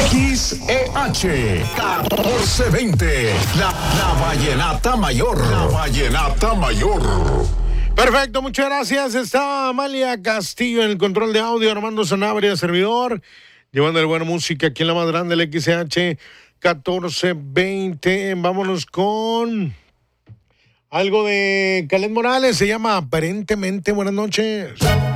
XEH 1420, la Vallenata Mayor. La Vallenata Mayor. Perfecto, muchas gracias. Está Amalia Castillo en el control de audio, Armando Sanabria, servidor, llevando buena música aquí en la más grande, el XH 1420. Vámonos con algo de Caled Morales, se llama Aparentemente. Buenas noches.